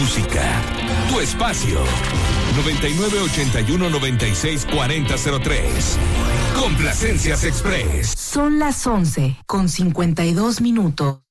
música. Tu espacio. 9981-964003. Complacencias Express. Son las 11:52.